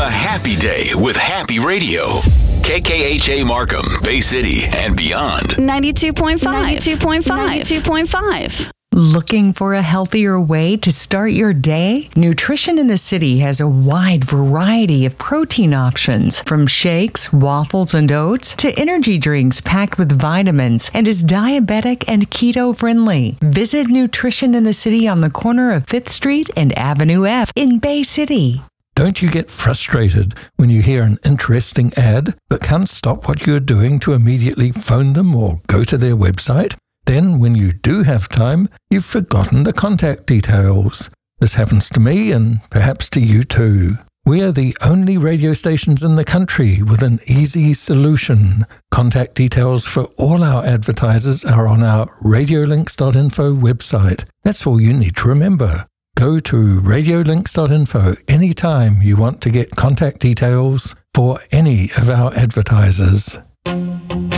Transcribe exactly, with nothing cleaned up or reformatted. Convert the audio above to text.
a happy day with Happy Radio. K K H A Markham, Bay City, and beyond. ninety-two point five. ninety-two point five. ninety-two point five. Looking for a healthier way to start your day? Nutrition in the City has a wide variety of protein options, from shakes, waffles, and oats to energy drinks packed with vitamins, and is diabetic and keto friendly. Visit Nutrition in the City on the corner of fifth Street and Avenue F in Bay City. Don't you get frustrated when you hear an interesting ad but can't stop what you're doing to immediately phone them or go to their website? Then, when you do have time, you've forgotten the contact details. This happens to me and perhaps to you too. We are the only radio stations in the country with an easy solution. Contact details for all our advertisers are on our radiolinks dot info website. That's all you need to remember. Go to radiolinks dot info anytime you want to get contact details for any of our advertisers.